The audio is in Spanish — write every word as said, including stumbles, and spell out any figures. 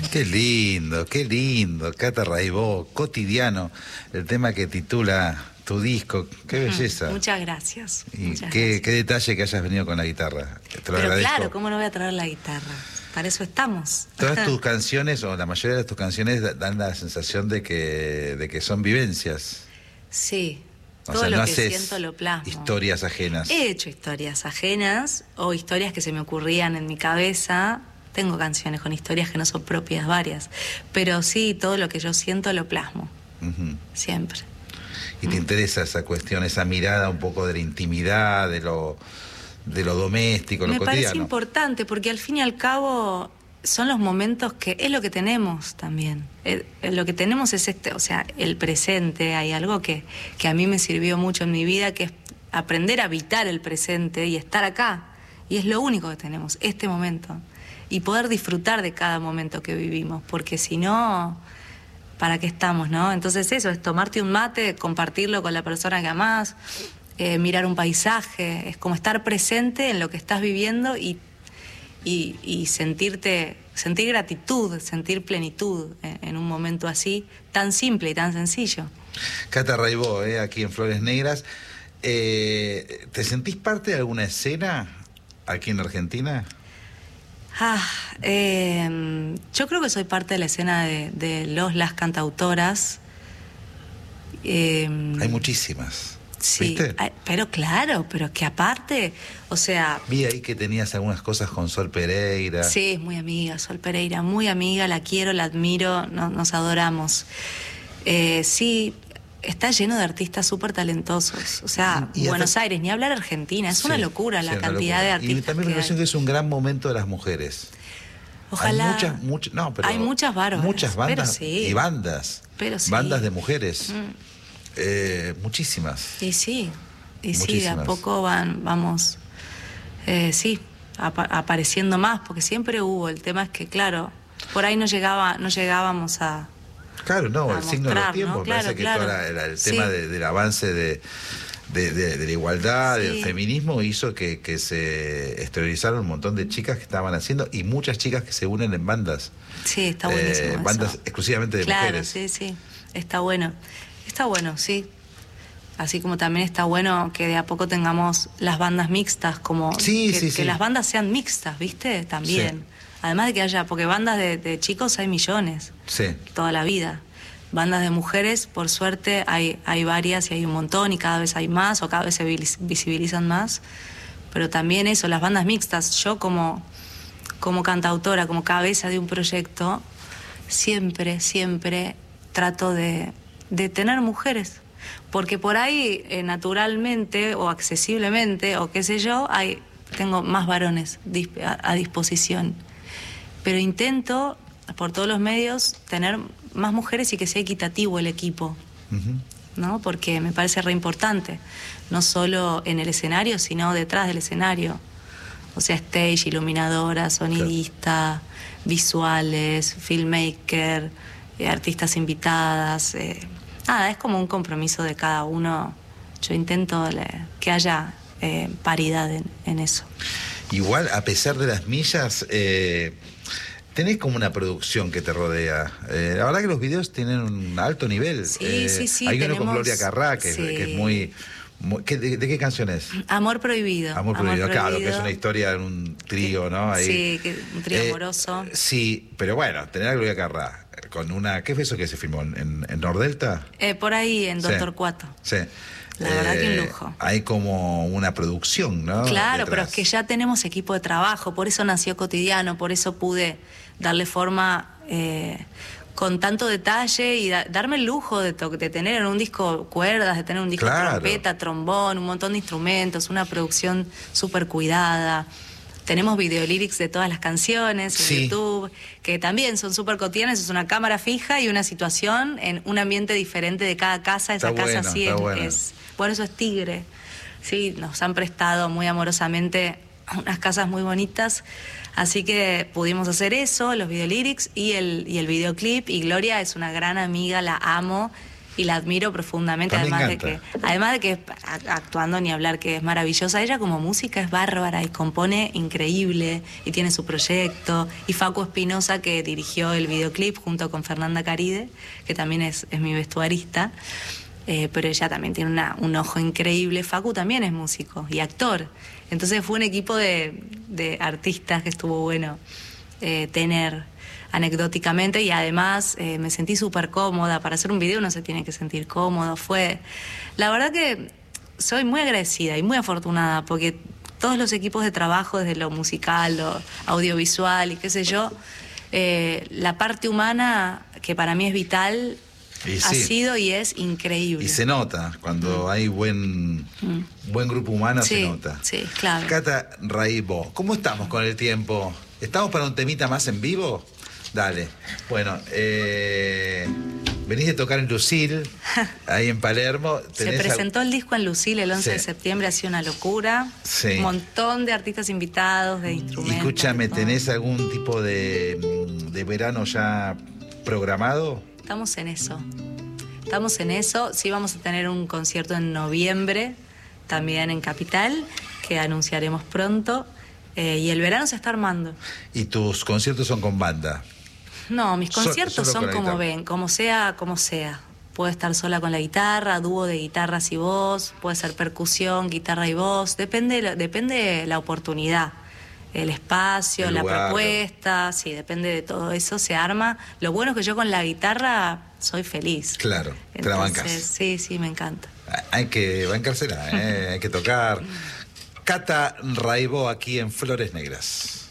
Qué lindo, qué lindo, Cata Raibó, Cotidiano, el tema que titula tu disco, qué belleza. Muchas gracias. Y muchas qué, gracias. qué detalle que hayas venido con la guitarra. Te lo Pero agradezco. claro, ¿cómo no voy a traer la guitarra? Para eso estamos. Todas tus canciones, o la mayoría de tus canciones, dan la sensación de que, de que son vivencias. Sí. O Todo sea, lo no que haces siento lo plasmo. historias ajenas. He hecho historias ajenas o historias que se me ocurrían en mi cabeza. Tengo canciones con historias que no son propias, varias. Pero sí, todo lo que yo siento lo plasmo. Uh-huh. Siempre. Y te mm. interesa esa cuestión, esa mirada un poco de la intimidad, de lo, de lo doméstico, lo me cotidiano. Me parece importante porque al fin y al cabo son los momentos que es lo que tenemos también. El, el, lo que tenemos es este, o sea, el presente. Hay algo que, que a mí me sirvió mucho en mi vida, que es aprender a habitar el presente y estar acá. Y es lo único que tenemos, este momento. Y poder disfrutar de cada momento que vivimos, porque si no, ¿para qué estamos, no? Entonces eso, es tomarte un mate, compartirlo con la persona que amás, eh, mirar un paisaje, es como estar presente en lo que estás viviendo y Y, y sentirte, sentir gratitud, sentir plenitud en, en un momento así, tan simple y tan sencillo. Cata Raibó, eh, aquí en Flores Negras. Eh, ¿Te sentís parte de alguna escena aquí en Argentina? Ah, eh, yo creo que soy parte de la escena de, de los, las cantautoras. Eh, Hay muchísimas. Sí, ¿viste? Pero claro, pero que aparte, o sea... Vi ahí que tenías algunas cosas con Sol Pereira. Sí, es muy amiga, Sol Pereira, muy amiga, la quiero, la admiro, no, nos adoramos. Eh, sí, está lleno de artistas súper talentosos. O sea, y Buenos hasta... Aires, ni hablar Argentina, es sí, una locura la sí, cantidad locura. de artistas. Y también me parece que, que es un gran momento de las mujeres. Ojalá. Hay muchas, muchas, no, pero hay muchas bárbaras. Muchas bandas sí. y bandas. Pero sí. Bandas de mujeres. Mm. Eh, muchísimas. Y sí, y muchísimas. sí, de a poco van, vamos, eh, sí, ap apareciendo más, porque siempre hubo. El tema es que, claro, por ahí no llegaba, no llegábamos a. Claro, no, el signo de los tiempos. ¿no? Claro, parece que claro. todo era, era el sí. tema de, del avance de, de, de, de la igualdad, sí. del feminismo, hizo que, que se exteriorizaron un montón de chicas que estaban haciendo y muchas chicas que se unen en bandas. Sí, está buenísimo. Eh, bandas eso. exclusivamente de claro, mujeres. Sí, sí, está bueno. Está bueno, sí. Así como también está bueno que de a poco tengamos las bandas mixtas, como sí, que, sí, que sí. las bandas sean mixtas, ¿viste? También. Sí. Además de que haya, porque bandas de, de chicos hay millones, sí. toda la vida. Bandas de mujeres, por suerte, hay, hay varias y hay un montón y cada vez hay más o cada vez se visibilizan más. Pero también eso, las bandas mixtas. Yo como, como cantautora, como cabeza de un proyecto, siempre, siempre trato de, de tener mujeres. Porque por ahí, eh, naturalmente o accesiblemente, o qué sé yo, hay, tengo más varones a, a disposición. Pero intento, por todos los medios, tener más mujeres y que sea equitativo el equipo. Uh-huh. ¿No? Porque me parece re importante, no solo en el escenario, sino detrás del escenario. O sea, stage, iluminadora, sonidista, claro. visuales, filmmaker, eh, artistas invitadas... Eh, Nada, es como un compromiso de cada uno. Yo intento le, que haya eh, paridad en, en eso. Igual, a pesar de las millas, eh, tenés como una producción que te rodea. Eh, la verdad que los videos tienen un alto nivel. Sí, eh, sí, sí. Hay tenemos, uno con Gloria Carrá, que, sí. es, que es muy... muy ¿qué, de, ¿De qué canción es? Amor Prohibido. Amor Prohibido, Amor claro, prohibido. que es una historia en un trío, ¿no? Ahí. Sí, que, un trío eh, amoroso. Sí, pero bueno, tener a Gloria Carrá con una... ¿Qué fue eso que se filmó? ¿En, en Nordelta? Eh, por ahí, en sí. Doctor Cuato. Sí. La verdad eh, que un lujo. Hay como una producción, ¿no? Claro, detrás. pero es que ya tenemos equipo de trabajo, por eso nació Cotidiano, por eso pude darle forma eh, con tanto detalle y da, darme el lujo de, de tener en un disco cuerdas, de tener un disco claro. trompeta, trombón, un montón de instrumentos, una producción súper cuidada. Tenemos videolírics de todas las canciones en sí. YouTube, que también son súper cotidianas. Es una cámara fija y una situación en un ambiente diferente de cada casa. Esa está casa bueno, sí es, bueno. es... Por eso es Tigre. Sí, nos han prestado muy amorosamente unas casas muy bonitas. Así que pudimos hacer eso, los videolírics y el, y el videoclip. Y Gloria es una gran amiga, la amo. y la admiro profundamente, Ah, me además de encanta. que, además de que a- actuando ni hablar que es maravillosa. Ella como música es bárbara y compone increíble y tiene su proyecto. Y Facu Espinosa, que dirigió el videoclip junto con Fernanda Caride, que también es, es mi vestuarista. Eh, pero ella también tiene una, un ojo increíble. Facu también es músico y actor. Entonces fue un equipo de, de artistas que estuvo bueno eh, tener anecdóticamente, y además eh, me sentí súper cómoda. Para hacer un video uno se tiene que sentir cómodo. Fue, la verdad que soy muy agradecida y muy afortunada, porque todos los equipos de trabajo, desde lo musical, lo audiovisual y qué sé yo, eh, la parte humana, que para mí es vital, Y ha sí. sido y es increíble. Y se nota, cuando hay buen, buen grupo humano, Sí, se nota. sí, claro. Cata Raibó, ¿cómo estamos con el tiempo? ¿Estamos para un temita más en vivo? Dale. Bueno, eh, venís de tocar en Lucil, ahí en Palermo. Se ¿Tenés presentó el disco en Lucil el once Sí. de septiembre, ha sido una locura. Sí. Un montón de artistas invitados, de al- instrumentos. Y escúchame, todo. ¿tenés algún tipo de, de verano ya programado? Estamos en eso. Estamos en eso. Sí, vamos a tener un concierto en noviembre, también en Capital, que anunciaremos pronto. Eh, y el verano se está armando. ¿Y tus conciertos son con banda? No, mis So- conciertos solo con son la como guitarra. ven, como sea, como sea. Puedo estar sola con la guitarra, dúo de guitarras y voz, puede ser percusión, guitarra y voz, depende, la- depende la oportunidad, el espacio, El la lugar. propuesta, sí, depende de todo eso, se arma. Lo bueno es que yo con la guitarra soy feliz. Claro, te la Entonces, bancas. sí, sí, me encanta. Hay que bancársela, ¿eh? Hay que tocar. Cata Raibó aquí en Flores Negras.